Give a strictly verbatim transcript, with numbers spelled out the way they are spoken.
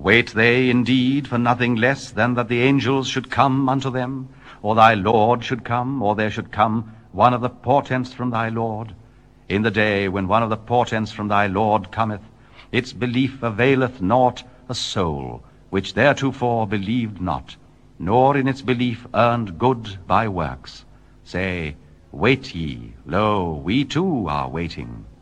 Wait they indeed for nothing less than that the angels should come unto them, or thy Lord should come, or there should come one of the portents from thy Lord? In the day when one of the portents from thy Lord cometh, its belief availeth naught a soul which theretofore believed not, nor in its belief earned good by works. Say, wait ye, lo, we too are waiting.